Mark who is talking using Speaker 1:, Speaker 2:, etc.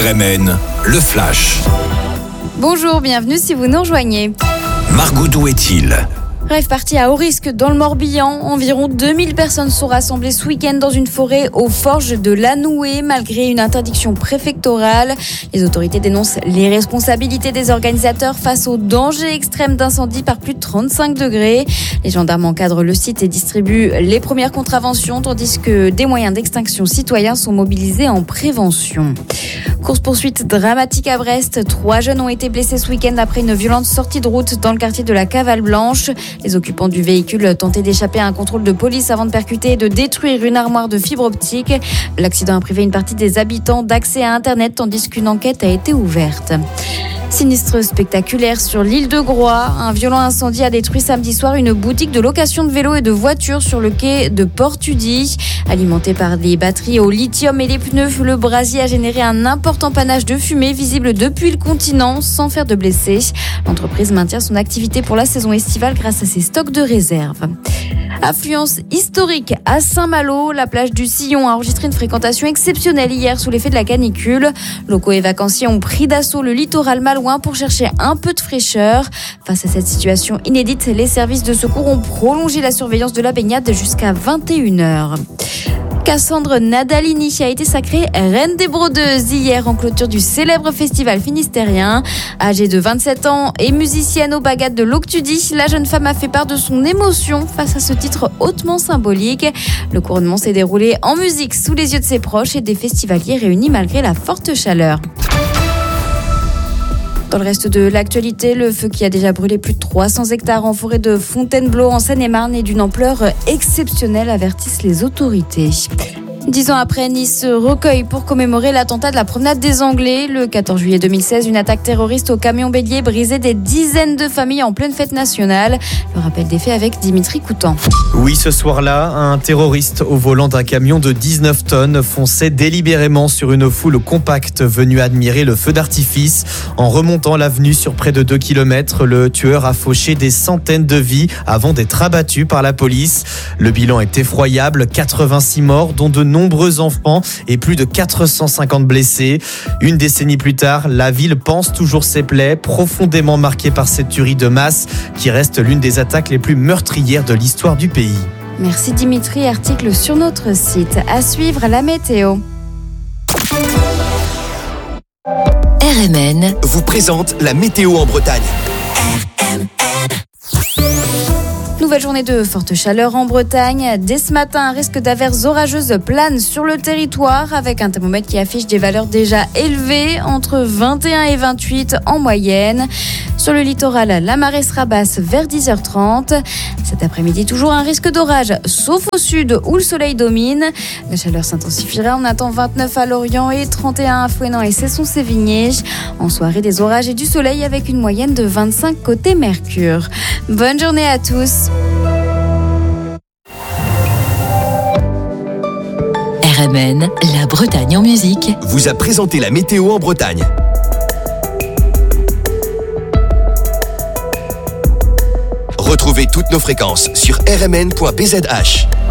Speaker 1: RMN, le Flash.
Speaker 2: Bonjour, bienvenue si vous nous rejoignez.
Speaker 1: Margot, d'où est-il ?
Speaker 2: Rave party à Haut-Risque dans le Morbihan. Environ 2000 personnes sont rassemblées ce week-end dans une forêt aux Forges de Lanoué, malgré une interdiction préfectorale. Les autorités dénoncent l'irresponsabilité des organisateurs face au danger extrême d'incendie par plus de 35 degrés. Les gendarmes encadrent le site et distribuent les premières contraventions, tandis que des moyens d'extinction citoyens sont mobilisés en prévention. Course-poursuite dramatique à Brest. 3 jeunes ont été blessés ce week-end après une violente sortie de route dans le quartier de la Cavale Blanche. Les occupants du véhicule tentaient d'échapper à un contrôle de police avant de percuter et de détruire une armoire de fibre optique. L'accident a privé une partie des habitants d'accès à Internet, tandis qu'une enquête a été ouverte. Sinistre spectaculaire sur l'île de Groix. Un violent incendie a détruit samedi soir une boutique de location de vélos et de voitures sur le quai de Port-Tudy. Alimenté par des batteries au lithium et les pneus, le brasier a généré un important panache de fumée visible depuis le continent sans faire de blessés. L'entreprise maintient son activité pour la saison estivale grâce à ses stocks de réserve. Affluence historique à Saint-Malo. La plage du Sillon a enregistré une fréquentation exceptionnelle hier sous l'effet de la canicule. Locaux et vacanciers ont pris d'assaut le littoral malouin pour chercher un peu de fraîcheur. Face à cette situation inédite, les services de secours ont prolongé la surveillance de la baignade jusqu'à 21h. Cassandre Nadalini a été sacrée reine des brodeuses hier en clôture du célèbre festival finistérien. Âgée de 27 ans et musicienne aux baguettes de l'Octudie, la jeune femme a fait part de son émotion face à ce titre hautement symbolique. Le couronnement s'est déroulé en musique sous les yeux de ses proches et des festivaliers réunis malgré la forte chaleur. Dans le reste de l'actualité, le feu qui a déjà brûlé plus de 300 hectares en forêt de Fontainebleau en Seine-et-Marne est d'une ampleur exceptionnelle, avertissent les autorités. 10 ans après, Nice se recueille pour commémorer l'attentat de la promenade des Anglais. Le 14 juillet 2016, une attaque terroriste au camion bélier brisait des dizaines de familles en pleine fête nationale. Le rappel des faits avec Dimitri Coutan.
Speaker 3: Oui, ce soir-là, un terroriste au volant d'un camion de 19 tonnes fonçait délibérément sur une foule compacte venue admirer le feu d'artifice. En remontant l'avenue sur près de 2 km, le tueur a fauché des centaines de vies avant d'être abattu par la police. Le bilan est effroyable, 86 morts, dont de nombreux enfants et plus de 450 blessés. Une décennie plus tard, la ville pense toujours ses plaies, profondément marquée par cette tuerie de masse qui reste l'une des attaques les plus meurtrières de l'histoire du pays.
Speaker 2: Merci Dimitri, article sur notre site. À suivre, la météo.
Speaker 1: RMN vous présente la météo en Bretagne.
Speaker 2: Nouvelle journée de forte chaleur en Bretagne. Dès ce matin, un risque d'averses orageuses plane sur le territoire avec un thermomètre qui affiche des valeurs déjà élevées, entre 21 et 28 en moyenne. Sur le littoral, la marée sera basse vers 10h30. Cet après-midi, toujours un risque d'orage, sauf au sud où le soleil domine. La chaleur s'intensifiera. On attend 29 à Lorient et 31 à Fouesnant et Cesson-Sévigné. En soirée, des orages et du soleil avec une moyenne de 25 côté Mercure. Bonne journée à tous.
Speaker 4: RMN, la Bretagne en musique,
Speaker 1: vous a présenté la météo en Bretagne. Retrouvez toutes nos fréquences sur rmn.bzh.